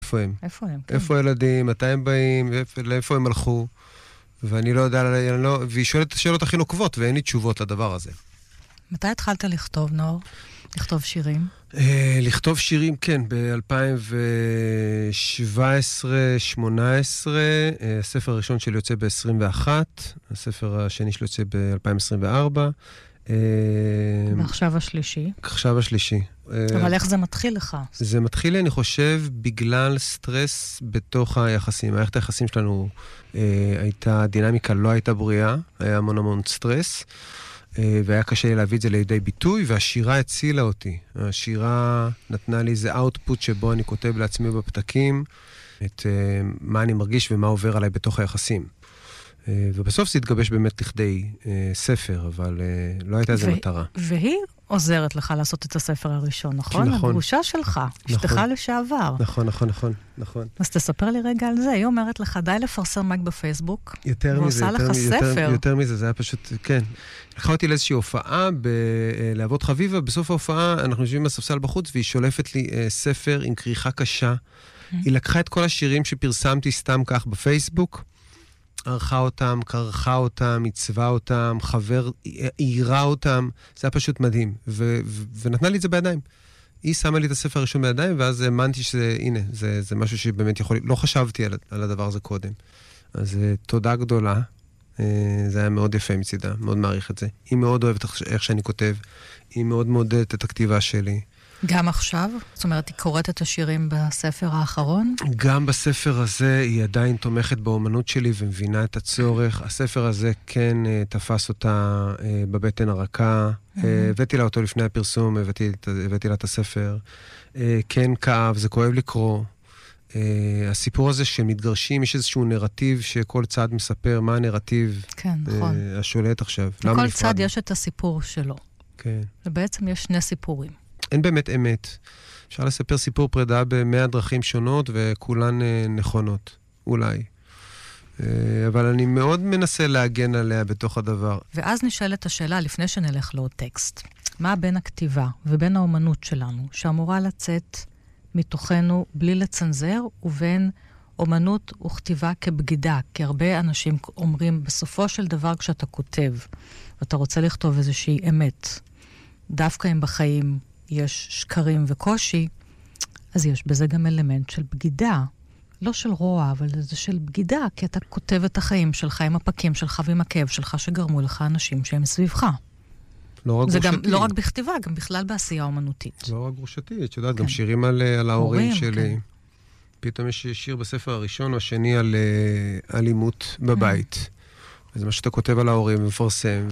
איפה הם? איפה הם? כן. איפה הילדים, מתי הם באים, לאיפה הם הלכו, ואני לא יודע, והיא שואלת את השאלות הכי נוקבות, ואין לי תשובות לדבר הזה. מתי התחלת לכתוב, נור? לכתוב שירים? לכתוב שירים, כן, ב-2017-2018, הספר הראשון שלי יוצא ב-21, הספר השני שלי יוצא ב-2024. ועכשיו השלישי. עכשיו השלישי. אבל איך זה מתחיל לך? זה מתחיל, אני חושב, בגלל סטרס בתוך היחסים. מערכת היחסים שלנו הייתה, דינמיקה לא הייתה בריאה, היה המון המון סטרס, והיה קשה לי להביא את זה לידי ביטוי, והשירה הצילה אותי. השירה נתנה לי איזה אאוטפוט שבו אני כותב לעצמי בפתקים, את מה אני מרגיש ומה עובר עליי בתוך היחסים. ובסוף זה התגבש באמת לכדי ספר, אבל לא הייתה איזה מטרה. והיא עוזרת לך לעשות את הספר הראשון, נכון? נכון. הגרושה שלך, אשתך לשעבר. נכון. אז תספר לי רגע על זה. היא אומרת לך, די לפרסם רק בפייסבוק, ועושה לך ספר. יותר מזה, זה היה פשוט, כן. לקחה אותי לאיזושהי הופעה בלהבות חביבה, בסוף ההופעה אנחנו יושבים בספסל בחוץ, והיא שולפת לי ספר עם קריחה קשה. היא לקחה את כל השירים שפרסמתי סתם כך בפייסבוק, ערכה אותם, קרחה אותם, עיצבה אותם, עירה אותם, זה היה פשוט מדהים, ונתנה לי את זה בידיים. היא שמה לי את הספר הראשון בידיים, ואז האמנתי שזה, הנה, זה משהו שבאמת יכול, לא חשבתי על הדבר הזה קודם. אז תודה גדולה, זה היה מאוד יפה מצידה, מאוד מעריך את זה. היא מאוד אוהבת איך שאני כותב, היא מאוד מעודדת את הכתיבה שלי. גם עכשיו? זאת אומרת, היא קוראת את השירים בספר האחרון? גם בספר הזה היא עדיין תומכת באומנות שלי ומבינה את הצורך. הספר הזה כן תפס אותה בבטן הרכה. הבאתי לה אותו לפני הפרסום, הבאתי לה את הספר. כן כאב, זה כואב לקרוא. הסיפור הזה שמתגרשים, יש איזשהו נרטיב שכל צד מספר מה הנרטיב השולט עכשיו. לכל צד יש את הסיפור שלו. כן. ובעצם יש שני סיפורים. אין באמת אמת. אפשר לספר סיפור פרידה ב100 דרכים שונות, וכולן נכונות, אולי. אבל אני מאוד מנסה להגן עליה בתוך הדבר. ואז נשאלת השאלה, לפני שנלך לעוד טקסט, מה בין הכתיבה ובין האומנות שלנו, שאמורה לצאת מתוכנו בלי לצנזר, ובין אומנות וכתיבה כבגידה? כי הרבה אנשים אומרים, בסופו של דבר כשאתה כותב, ואתה רוצה לכתוב איזושהי אמת, דווקא אם בחיים יש שקרים וקושי, אז יש בזה גם אלמנט של בגידה. לא של רוע, אבל זה של בגידה, כי אתה כותב את החיים שלך עם הפקים שלך ועם הכאב שלך, שגרמו לך אנשים שהם סביבך. לא רק גרושתי. זה גם לא רק בכתיבה, גם בכלל בעשייה אומנותית. לא רק גרושתי, את יודעת, גם שירים על ההורים שלי. פתאום יש שיר בספר הראשון או השני על אלימות בבית. וזה מה שאתה כותב על ההורים ומפרסם,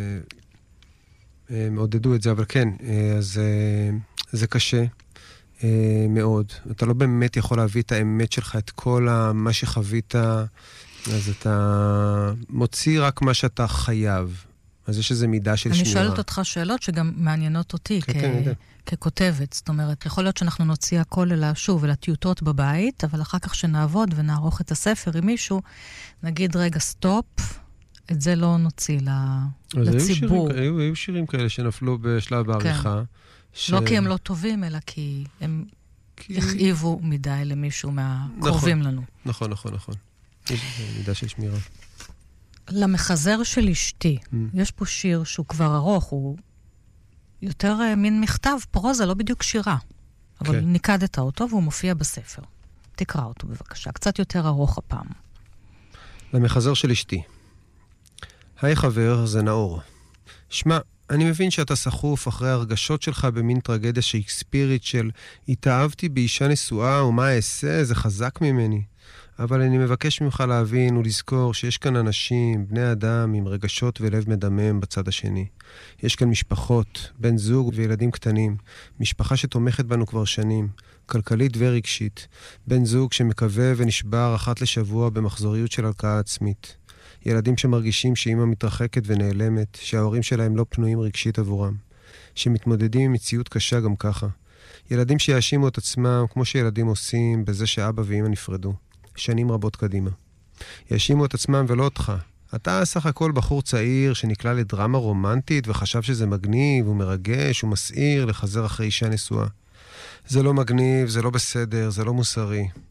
מעודדו את זה, אבל כן, אז זה קשה מאוד. אתה לא באמת יכול להביא את האמת שלך, את כל מה שחווית, אז אתה מוציא רק מה שאתה חייב. אז יש איזו מידה של שמירה. אני שואלת אותך שאלות שגם מעניינות אותי ככותבת. זאת אומרת, יכול להיות שאנחנו נוציא הכל אל הטיוטות בבית, אבל אחר כך שנעבוד ונערוך את הספר עם מישהו, נגיד רגע סטופ, את זה לא נוציא לציבור. היו שירים כאלה שנפלו בשלב העריכה. לא כי הם לא טובים, אלא כי הם יכאיבו מדי למישהו מהקרובים לנו. נכון. יש מידה של שמירה. למחזר של אשתי, יש פה שיר שהוא כבר ארוך, הוא יותר מין מכתב פרוזה, לא בדיוק שירה. אבל ניקדת אותו והוא מופיע בספר. תקרא אותו בבקשה, קצת יותר ארוך הפעם. למחזר של אשתי. היי חבר, זה נאור. שמע, אני מבין שאתה סחוף אחרי הרגשות שלך במין טרגדיה שייקספירית של התאהבתי באישה נשואה ומה אעשה, זה חזק ממני. אבל אני מבקש ממך להבין ולזכור שיש כאן אנשים, בני אדם עם רגשות ולב מדמם בצד השני. יש כאן משפחות, בן זוג וילדים קטנים, משפחה שתומכת בנו כבר שנים, כלכלית ורגשית, בן זוג שמקווה ונשבר אחת לשבוע במחזוריות של הלקאה עצמית. ילדים שמרגישים שאמא מתרחקת ונעלמת, שההורים שלהם לא פנויים רגשית עבורם, שמתמודדים עם מציאות קשה גם ככה. ילדים שיאשימו את עצמם כמו שילדים עושים בזה שאבא ואמא נפרדו. שנים רבות קדימה. יאשימו את עצמם ולא אותך. אתה סך הכל בחור צעיר שנקלע לדרמה רומנטית וחשב שזה מגניב ומרגש ומסעיר לחזר אחרי אישה נשואה. זה לא מגניב, זה לא בסדר, זה לא מוסרי.